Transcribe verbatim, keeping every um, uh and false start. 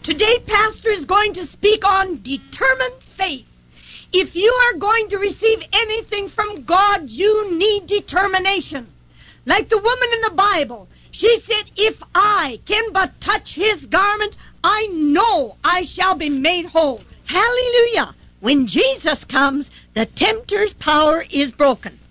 Today, Pastor is going to speak on determined faith. If you are going to receive anything from God, you need determination. Like the woman in the Bible, she said, if I can but touch his garment, I know I shall be made whole. Hallelujah. When Jesus comes, the tempter's power is broken.